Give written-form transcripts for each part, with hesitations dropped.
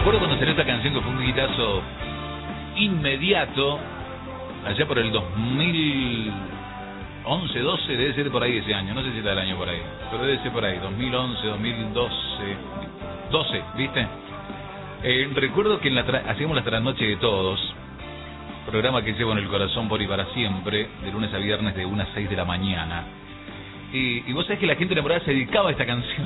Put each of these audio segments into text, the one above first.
recuerdo cuando salió esta canción que fue un hitazo inmediato, allá por el 2011, 12, debe ser por ahí ese año, no sé si está el año por ahí, pero debe ser por ahí, 2011, 2012, 12, ¿viste? Recuerdo que hacíamos la trasnoche de todos, programa que llevo en el corazón por y para siempre, de lunes a viernes de 1 a 6 de la mañana. Y vos sabés que la gente enamorada se dedicaba a esta canción.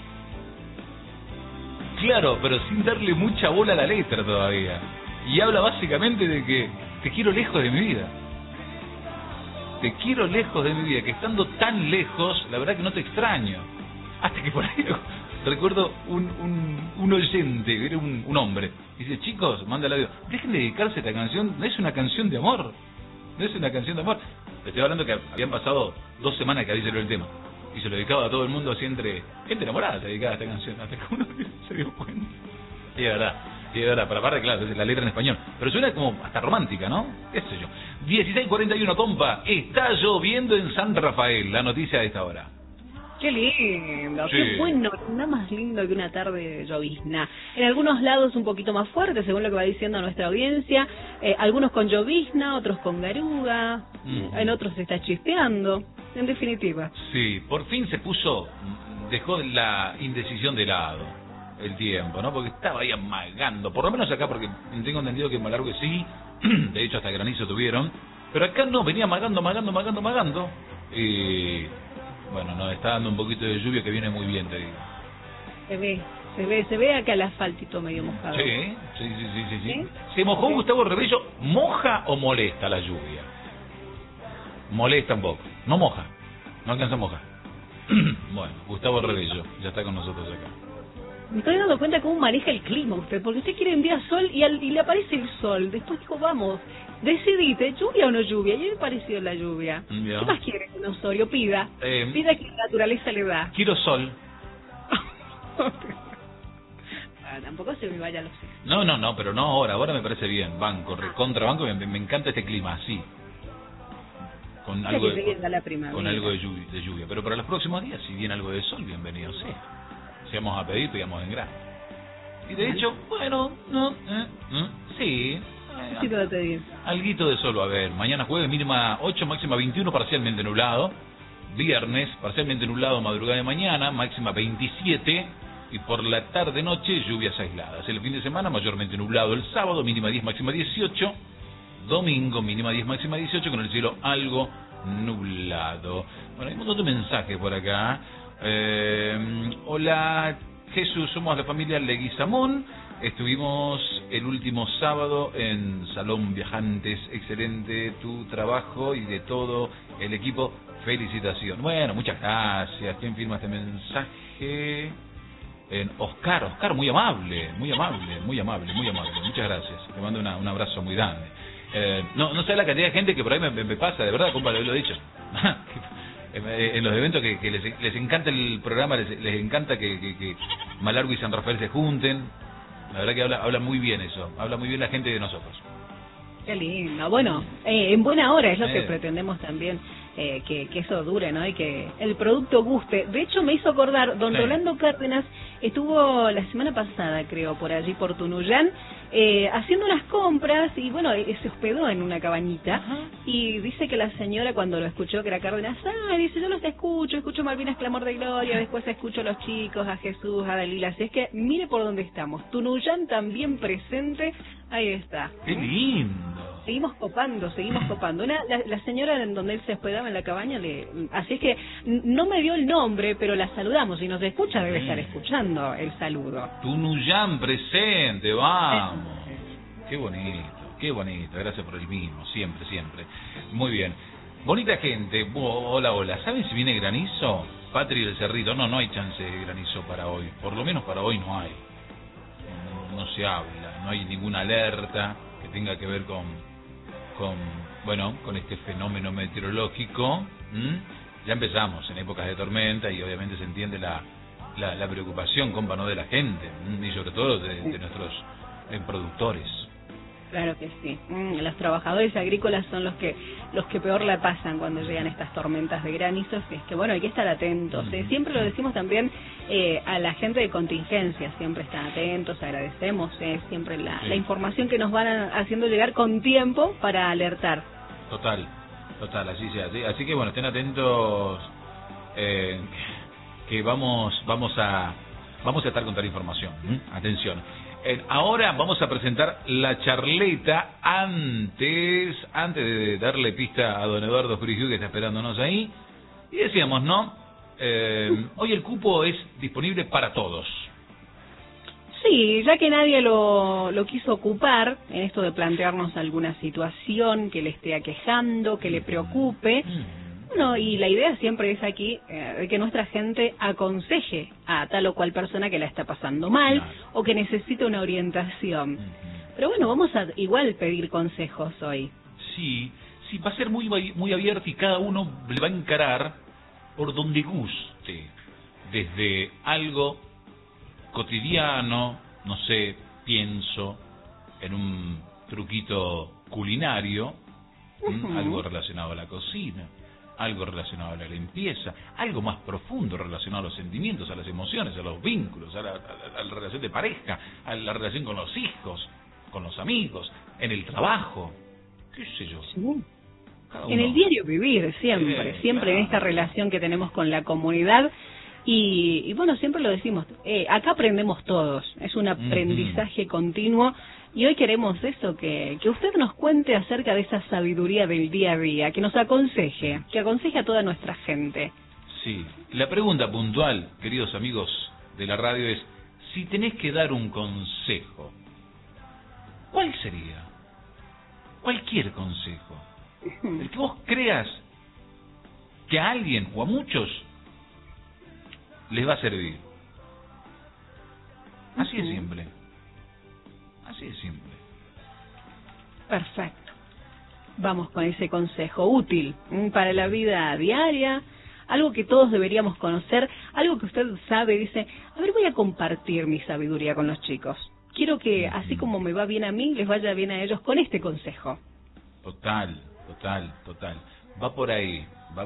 Claro, pero sin darle mucha bola a la letra todavía. Y habla básicamente de que te quiero lejos de mi vida. Te quiero lejos de mi vida, que estando tan lejos, la verdad que no te extraño. Hasta que por ahí recuerdo un oyente, era un hombre, dice, chicos, manda el audio, dejen de dedicarse a esta canción, no es una canción de amor, no es una canción de amor. Te estoy hablando que habían pasado 2 semanas que había salido el tema, y se lo dedicaba a todo el mundo, así entre gente enamorada se dedicaba a esta canción, hasta que uno se dio cuenta. Y es verdad, pero aparte, claro, es la letra en español, pero suena como hasta romántica, ¿no? Qué sé yo. 16:41, compa, está lloviendo en San Rafael, la noticia de esta hora. Qué lindo, Sí. qué bueno, nada más lindo que una tarde de llovizna. En algunos lados un poquito más fuerte, según lo que va diciendo nuestra audiencia, algunos con llovizna, otros con garuga, en otros se está chispeando, en definitiva. Sí, por fin dejó la indecisión de lado el tiempo, ¿no? Porque estaba ahí amagando, por lo menos acá, porque tengo entendido que en Malargüe sí, de hecho hasta granizo tuvieron, pero acá no, venía amagando, y bueno, nos está dando un poquito de lluvia que viene muy bien, te digo. Se ve acá el asfaltito medio mojado. Sí. ¿Sí? ¿Se mojó Gustavo Rebello? ¿Moja o molesta la lluvia? Molesta un poco, no moja, no alcanza a mojar. Bueno, Gustavo Rebello ya está con nosotros acá. Me estoy dando cuenta cómo maneja el clima usted, porque usted quiere enviar sol y le aparece el sol. Después dijo, vamos, decidite, lluvia o no lluvia. Y me pareció la lluvia. Ya. ¿Qué más quiere que un Osorio? Pida que la naturaleza le da. Quiero sol. Tampoco se me vaya a los... No, pero no ahora me parece bien. Banco, recontra banco, me encanta este clima, así. Con algo de lluvia. Pero para los próximos días, si viene algo de sol, bienvenido sea. Si vamos a pedir, pedimos en grande. Y de hecho, bueno, sí. Sí, te va a pedir. Alguito de sol va a haber. Mañana jueves, mínima 8, máxima 21, parcialmente nublado. Viernes, parcialmente nublado, madrugada de mañana, máxima 27. Y por la tarde-noche, lluvias aisladas. El fin de semana, mayormente nublado el sábado, mínima 10, máxima 18. Domingo, mínima 10, máxima 18, con el cielo algo nublado. Bueno, hay un montón de mensajes por acá. Hola Jesús, somos la familia Leguizamón. Estuvimos el último sábado en Salón Viajantes. Excelente tu trabajo y de todo el equipo. Felicitación. Bueno, muchas gracias. ¿Quién firma este mensaje? Oscar, muy amable. Muchas gracias. Te mando un abrazo muy grande. No sé la cantidad de gente que por ahí me pasa, de verdad, compa, lo he dicho. En los eventos que les encanta el programa, les encanta que Malargüe y San Rafael se junten. La verdad que habla muy bien eso, habla muy bien la gente de nosotros. Qué lindo. Bueno, en buena hora es lo que pretendemos también, que eso dure, ¿no? Y que el producto guste. De hecho, me hizo acordar, don Rolando Cárdenas estuvo la semana pasada, creo, por allí, por Tunuyán, haciendo unas compras y, bueno, se hospedó en una cabañita. Y dice que la señora, cuando lo escuchó, que era Cárdenas, dice, yo los escucho Malvinas Clamor de Gloria, después escucho a los chicos, a Jesús, a Dalila. Así es que mire por dónde estamos. Tunuyán también presente, ahí está. ¡Qué lindo! Seguimos copando. La señora en donde él se hospedaba en la cabaña, así es que no me dio el nombre, pero la saludamos. Si nos escucha, debe estar escuchando el saludo. Tunuyán presente, vamos. Qué bonito. Gracias por el mismo, siempre. Muy bien. Bonita gente. Hola. ¿Saben si viene granizo? Patri del Cerrito. No hay chance de granizo para hoy. Por lo menos para hoy no hay. No se habla. No hay ninguna alerta que tenga que ver con este fenómeno meteorológico. Ya empezamos en épocas de tormenta y obviamente se entiende la preocupación, compa, ¿no? De la gente, y sobre todo de nuestros productores. Claro que sí. Los trabajadores agrícolas son los que peor la pasan cuando llegan estas tormentas de granizo. Es que, bueno, hay que estar atentos. Siempre lo decimos también a la gente de contingencia, siempre están atentos, agradecemos siempre la información que nos van haciendo llegar con tiempo para alertar. Total, así sea. ¿Sí? Así que bueno, estén atentos, que vamos a estar con tal información. Atención. Ahora vamos a presentar la charleta antes de darle pista a don Eduardo Frigio, que está esperándonos ahí. Y decíamos, ¿no? Hoy el cupo es disponible para todos. Sí, ya que nadie lo quiso ocupar en esto de plantearnos alguna situación que le esté aquejando, que le preocupe. Bueno, y la idea siempre es aquí que nuestra gente aconseje a tal o cual persona que la está pasando mal o que necesita una orientación. Pero bueno, vamos a igual pedir consejos hoy. Sí, va a ser muy abierto y cada uno le va a encarar por donde guste. Desde algo cotidiano, no sé, pienso en un truquito culinario, algo relacionado a la cocina, algo relacionado a la limpieza, algo más profundo relacionado a los sentimientos, a las emociones, a los vínculos, a la relación de pareja, a la relación con los hijos, con los amigos, en el trabajo, qué sé yo. En el diario vivir, siempre claro. En esta relación que tenemos con la comunidad. Y bueno, siempre lo decimos, acá aprendemos todos, es un aprendizaje continuo. Y hoy queremos eso, que usted nos cuente acerca de esa sabiduría del día a día, que nos aconseje, que aconseje a toda nuestra gente. Sí, la pregunta puntual, queridos amigos de la radio, es, si tenés que dar un consejo, ¿cuál sería? Cualquier consejo. El que vos creas que a alguien o a muchos les va a servir. Así de simple. Así de simple. Perfecto. Vamos con ese consejo útil para la vida diaria, algo que todos deberíamos conocer, algo que usted sabe, dice, a ver, voy a compartir mi sabiduría con los chicos. Quiero que, así como me va bien a mí, les vaya bien a ellos con este consejo. Total. Va por ahí.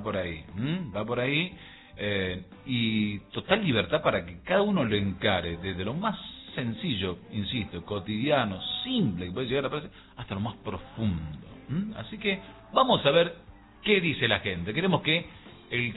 Y total libertad para que cada uno lo encare, desde lo más sencillo, insisto, cotidiano, simple, que puede llegar a parecer, hasta lo más profundo. Así que vamos a ver qué dice la gente. Queremos que el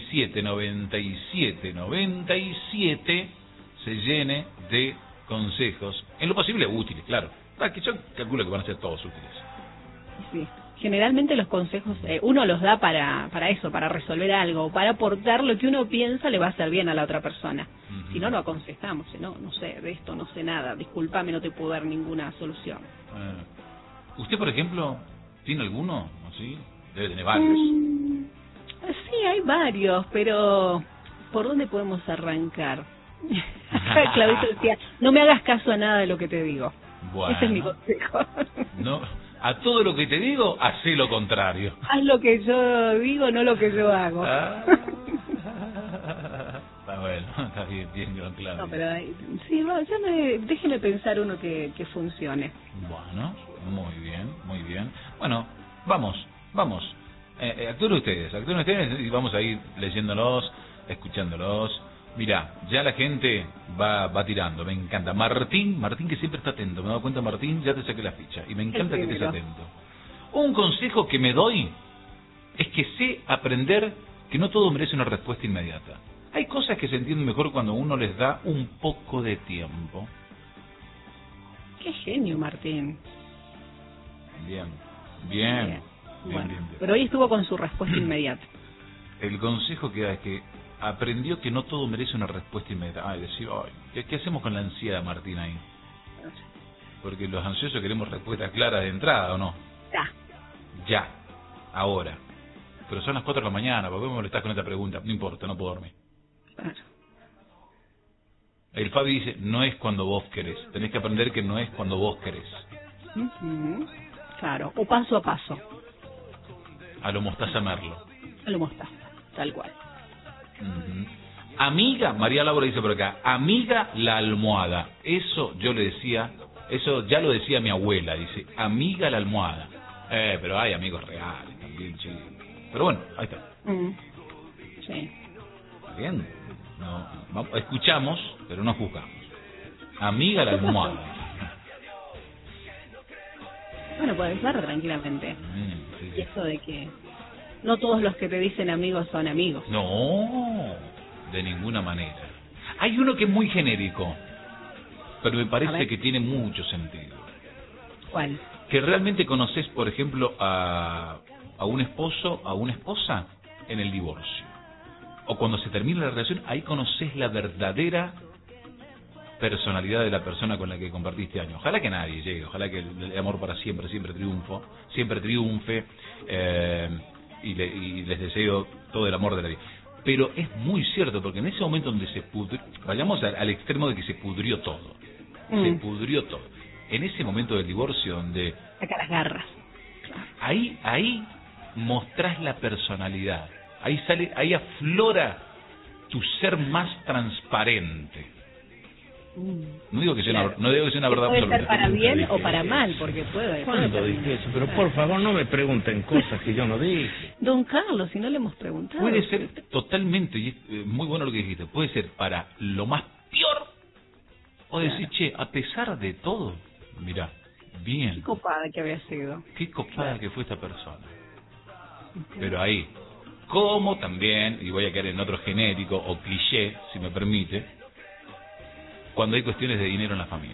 379797 se llene de consejos, en lo posible útiles, claro. Que yo calculo que van a ser todos útiles. Sí. Generalmente los consejos uno los da para eso, para resolver algo, para aportar lo que uno piensa le va a hacer bien a la otra persona. Si no, lo aconsejamos, no sé, de esto no sé nada, discúlpame, no te puedo dar ninguna solución. ¿Usted, por ejemplo, tiene alguno? ¿Así? Debe tener varios. Sí, hay varios, pero ¿por dónde podemos arrancar? Claudito decía, no me hagas caso a nada de lo que te digo. Bueno, ese es mi consejo. No, a todo lo que te digo, hacé lo contrario. Haz lo que yo digo, no lo que yo hago. Está bueno, está bien claro. No, pero sí, déjenme pensar uno que funcione. Bueno, muy bien. Bueno, vamos. Actúen ustedes y vamos a ir leyéndolos, escuchándolos. Mirá, ya la gente va tirando, me encanta. Martín que siempre está atento, me he dado cuenta, Martín, ya te saqué la ficha y me encanta que estés atento. Un consejo que me doy es que sé aprender que no todo merece una respuesta inmediata. Hay cosas que se entienden mejor cuando uno les da un poco de tiempo. Qué genio, Martín. Bien. Pero hoy estuvo con su respuesta inmediata. El consejo que da es que aprendió que no todo merece una respuesta inmediata. ¿Qué hacemos con la ansiedad, Martín, ahí? Porque los ansiosos queremos respuestas claras de entrada, ¿o no? Ya, ahora. Pero son las 4 de la mañana, ¿por qué me molestás con esta pregunta? No importa, no puedo dormir. Claro. El Fabi dice, no es cuando vos querés. Tenés que aprender que no es cuando vos querés. Claro, o paso a paso. A lo Mostaza Merlo. A lo Mostaza, tal cual. Amiga, María Laura dice por acá, amiga la almohada. Eso yo le decía, eso ya lo decía mi abuela, dice, amiga la almohada. Pero hay amigos reales también, che. Pero bueno, ahí está. Sí. Bien. Escuchamos, pero no juzgamos. Amiga la almohada. Bueno, puede ser tranquilamente. Sí. Y eso de que no todos los que te dicen amigos son amigos. No, de ninguna manera. Hay uno que es muy genérico, pero me parece que tiene mucho sentido. ¿Cuál? Que realmente conoces, por ejemplo, a un esposo, a una esposa en el divorcio. O cuando se termina la relación, ahí conoces la verdadera personalidad de la persona con la que compartiste años. Ojalá que nadie llegue, ojalá que el amor para siempre triunfe, y les deseo todo el amor de la vida. Pero es muy cierto, porque en ese momento donde se pudrió, vayamos al extremo de que se pudrió todo. Se pudrió todo. En ese momento del divorcio donde... Saca las garras. Ahí mostrás la personalidad. Ahí aflora tu ser más transparente. No digo que sea una verdad puede absoluta. Puede ser para bien o para mal, porque puede. ¿Cuándo dije eso? Pero por favor no me pregunten cosas que yo no dije. Don Carlos, si no le hemos preguntado. Puede ser totalmente, y es muy bueno lo que dijiste, puede ser para lo más peor, o decir, che, a pesar de todo, mirá, bien. Qué copada que había sido. Qué copada que fue esta persona. Pero ahí, como también, y voy a caer en otro genérico o cliché, si me permite, cuando hay cuestiones de dinero en la familia.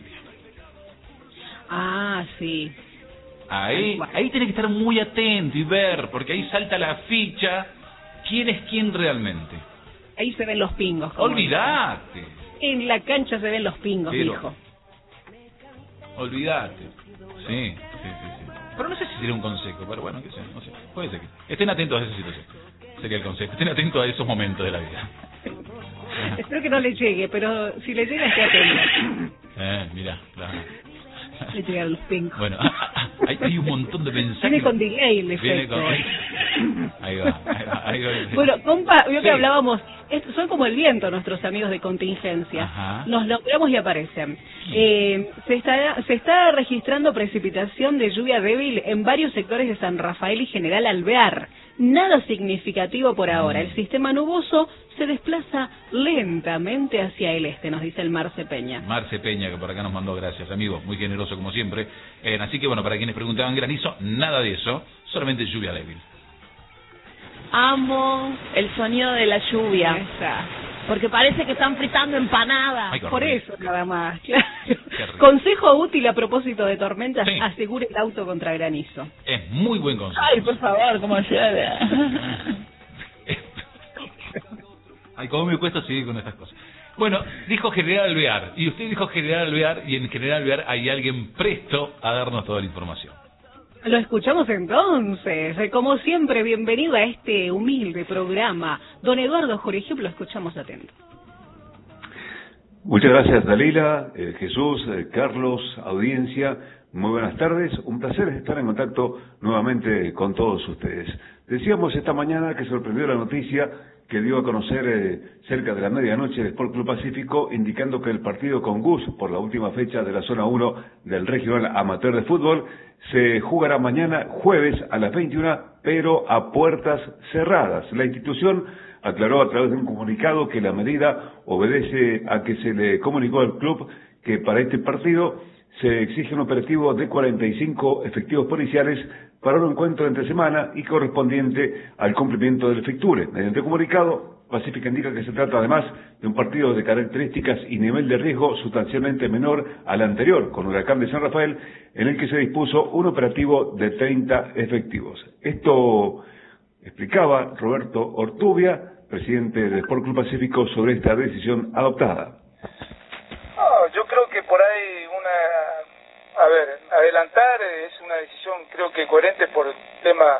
Ah, sí. Ahí tenés que estar muy atento y ver, porque ahí salta la ficha, quién es quién realmente. Ahí se ven los pingos. Olvídate. En la cancha se ven los pingos, hijo. Olvídate. Sí. Pero no sé si sería un consejo, pero bueno, qué sé, no sé. Puede ser que estén atentos a esa situación. Sería el consejo. Estén atentos a esos momentos de la vida. Espero que no le llegue, pero si le llega, esté atento. Mirá, claro. Le llegan los pingos. Bueno, hay un montón de mensajes. Viene con delay el efecto. Ahí va. Bueno, compa, vio que hablábamos, son como el viento nuestros amigos de contingencia. Ajá. Nos nombramos y aparecen. Se está registrando precipitación de lluvia débil en varios sectores de San Rafael y General Alvear. Nada significativo por ahora. El sistema nuboso se desplaza lentamente hacia el este, nos dice el Marce Peña. Marce Peña, que por acá nos mandó, gracias, amigo, muy generoso como siempre. Así que bueno, para quienes preguntaban granizo, nada de eso, solamente lluvia débil. Amo el sonido de la lluvia. Porque parece que están fritando empanadas. Ay, por eso nada más. Claro. Consejo útil a propósito de tormentas, sí. Asegure el auto contra granizo. Es muy buen consejo. Ay, por favor, como llueve. Ay, cómo me cuesta seguir con estas cosas. Bueno, dijo General Alvear, y usted dijo General Alvear, y en General Alvear hay alguien presto a darnos toda la información. Lo escuchamos entonces. Como siempre, bienvenido a este humilde programa. Don Eduardo Jorge, lo escuchamos atento. Muchas gracias, Dalila, Jesús, Carlos, audiencia. Muy buenas tardes. Un placer estar en contacto nuevamente con todos ustedes. Decíamos esta mañana que sorprendió la noticia que dio a conocer cerca de la medianoche el Sport Club Pacífico, indicando que el partido con Gus por la última fecha de la zona 1 del regional amateur de fútbol se jugará mañana jueves a las 21, pero a puertas cerradas. La institución aclaró a través de un comunicado que la medida obedece a que se le comunicó al club que para este partido se exige un operativo de 45 efectivos policiales para un encuentro entre semana y correspondiente al cumplimiento del fixture. Mediante el comunicado, Pacífica indica que se trata además de un partido de características y nivel de riesgo sustancialmente menor al anterior, con Huracán de San Rafael, en el que se dispuso un operativo de 30 efectivos. Esto explicaba Roberto Ortubia, presidente del Sport Club Pacífico, sobre esta decisión adoptada. Yo creo que por ahí adelantar es una decisión creo que coherente por el tema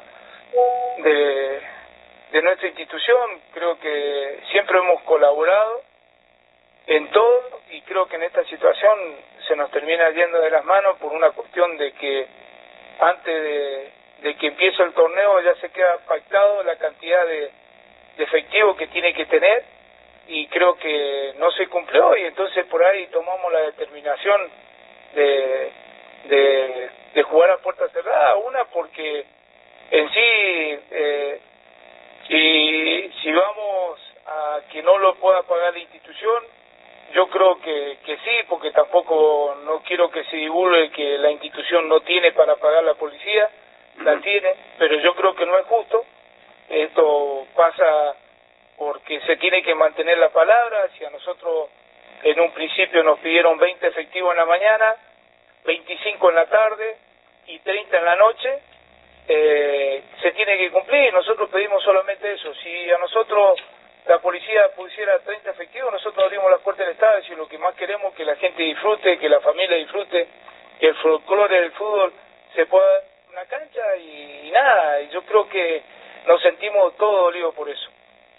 de nuestra institución. Creo que siempre hemos colaborado en todo y creo que en esta situación se nos termina yendo de las manos por una cuestión de que antes de que empiece el torneo ya se queda pactado la cantidad de efectivo que tiene que tener y creo que no se cumplió y entonces por ahí tomamos la determinación de jugar a puerta cerrada. Una porque en sí si vamos a que no lo pueda pagar la institución. Yo creo que sí, porque tampoco no quiero que se divulgue que la institución no tiene para pagar la policía, la tiene, pero yo creo que no es justo. Esto pasa porque se tiene que mantener la palabra. Si a nosotros en un principio nos pidieron 20 efectivos en la mañana, 25 en la tarde y 30 en la noche, se tiene que cumplir. Nosotros pedimos solamente eso. Si a nosotros la policía pusiera 30 efectivos, nosotros abrimos las puertas del estadio. Si lo que más queremos es que la gente disfrute, que la familia disfrute, que el folclore del fútbol se pueda dar en una cancha y nada. Y yo creo que nos sentimos todos dolidos por eso.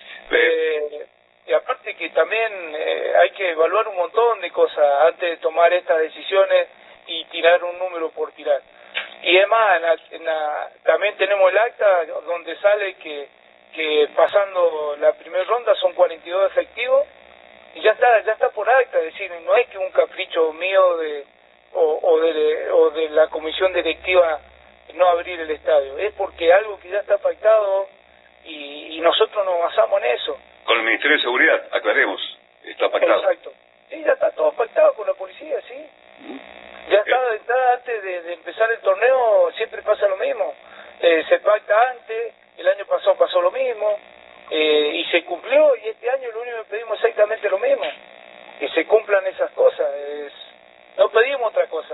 Y aparte que también hay que evaluar un montón de cosas antes de tomar estas decisiones y tirar un número por tirar. Y además también tenemos el acta donde sale que pasando la primera ronda son 42 efectivos y ya está por acta. Es decir, no es que un capricho mío o de la comisión directiva no abrir el estadio, es porque algo que ya está pactado y nosotros nos basamos en eso. Con el Ministerio de Seguridad, aclaremos, está pactado. Exacto. Sí, ya está todo pactado con la policía, sí. Ya está antes de empezar el torneo, siempre pasa lo mismo. Se pacta antes, el año pasado pasó lo mismo, y se cumplió, y este año lo único que pedimos es exactamente lo mismo, que se cumplan esas cosas. No pedimos otra cosa.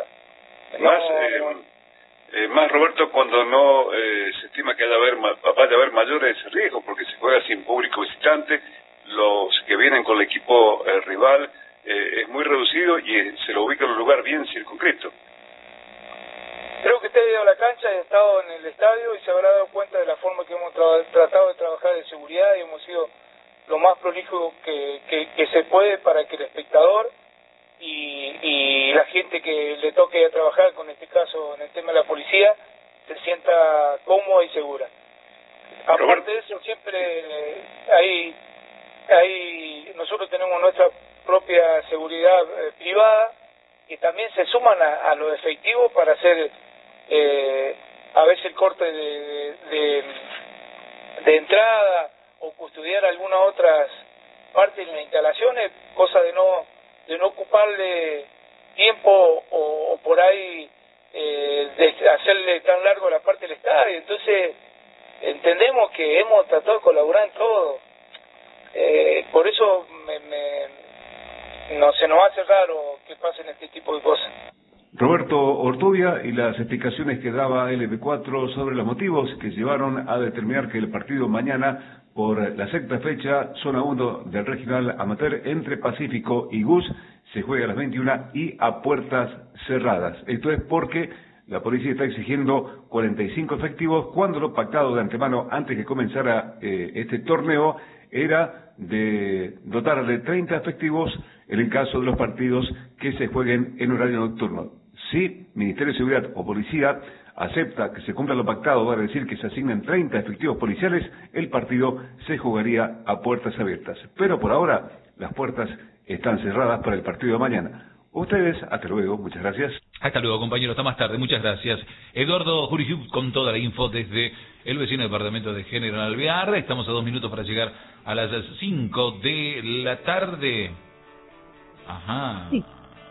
Más Roberto, cuando no se estima que vaya a haber mayores riesgos, porque se juega sin público visitante, los que vienen con el equipo rival es muy reducido y se lo ubica en un lugar bien circunscrito. Creo que usted ha ido a la cancha, ha estado en el estadio y se habrá dado cuenta de la forma que hemos tratado de trabajar de seguridad, y hemos sido lo más prolijo que se puede para que el espectador y la gente que le toque a trabajar, con este caso en el tema de la policía, se sienta cómoda y segura. Aparte de eso, siempre nosotros tenemos nuestra propia seguridad privada, que también se suman a los efectivos para hacer a veces el corte de entrada o custodiar algunas otras partes de las instalaciones, cosa de no ocuparle tiempo o por ahí de hacerle tan largo la parte del estadio. Entonces entendemos que hemos tratado de colaborar en todo. Por eso no se nos hace raro que pasen este tipo de cosas. Roberto Ortubia, y las explicaciones que daba LB4 sobre los motivos que llevaron a determinar que el partido mañana por la sexta fecha, zona 1 del regional amateur entre Pacífico y GUS, se juega a las 21 y a puertas cerradas. Esto es porque la policía está exigiendo 45 efectivos, cuando lo pactado de antemano antes que comenzara este torneo era de dotar de 30 efectivos en el caso de los partidos que se jueguen en horario nocturno. Si Ministerio de Seguridad o Policía acepta que se cumpla lo pactado, va a decir que se asignen 30 efectivos policiales, el partido se jugaría a puertas abiertas. Pero por ahora las puertas están cerradas para el partido de mañana. Ustedes, hasta luego, muchas gracias. Hasta luego, compañero, hasta más tarde, muchas gracias. Eduardo Jurisiuk con toda la info desde el vecino departamento de General Alvear. Estamos a 2 minutos para llegar a las 5 de la tarde. Ajá. Sí.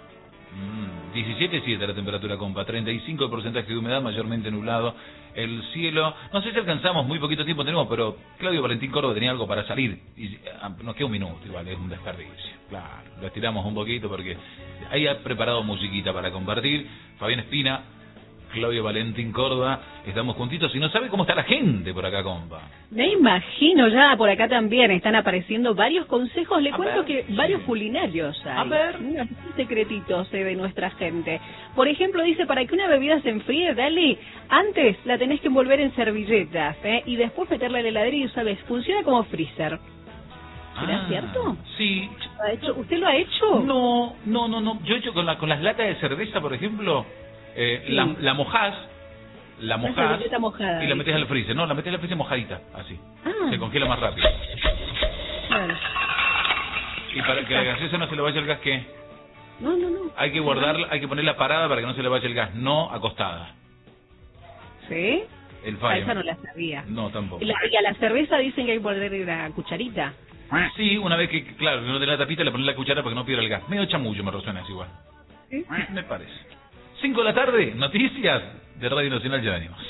17.7 la temperatura, compa, 35 de porcentaje de humedad, mayormente nublado el cielo. No sé si alcanzamos, muy poquito tiempo tenemos, pero Claudio Valentín Córdoba tenía algo para salir y nos queda un minuto, igual es un desperdicio. Claro, lo estiramos un poquito porque ahí ha preparado musiquita para compartir. Fabián Espina, Claudio Valentín Córdoba, estamos juntitos y no sabe cómo está la gente por acá, compa. Me imagino, ya por acá también están apareciendo varios consejos. Le cuento que varios culinarios hay. A ver. Unos secretitos de nuestra gente. Por ejemplo, dice, para que una bebida se enfríe, dale, antes la tenés que envolver en servilletas, y después meterla en la heladera y, ¿sabes? Funciona como freezer. ¿Será cierto? Sí. ¿Usted lo ha hecho? No. Yo he hecho con las latas de cerveza, por ejemplo, sí. La mojás y la metés al freezer. No, la metés al freezer mojadita, así. Se congela más rápido. Bueno. Y para que la gaseosa no se le vaya el gas, ¿qué? No. Hay que guardarla, hay que ponerla parada para que no se le vaya el gas, no acostada. ¿Sí? El fallo. Esa no la sabía. No, tampoco. Y a la cerveza dicen que hay que ponerle la cucharita. Sí, una vez que, claro, que no tenés la tapita, le pones la cuchara para que no pierda el gas. Medio chamullo me resuena, es igual. ¿Sí? Me parece. 5 de la tarde, noticias de Radio Nacional, ya venimos.